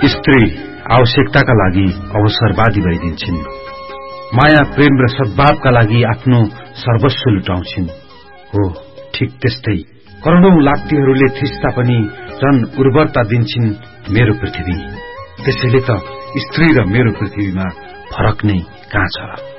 स्त्री आवश्यकताका लागि अवसरवादी भइदिन्छन्, माया प्रेम र सद्भावका लागि आफ्नो सर्वस्व लुटाउँछिन्। हो, ठिक त्यस्तै करोडौं लाप्तीहरूले थिच्दा पनि झन उर्वरता दिन्छन् मेरो पृथ्वी। त्यसैले त स्त्री र मेरो पृथ्वीमा फरक नै कहाँ छ र।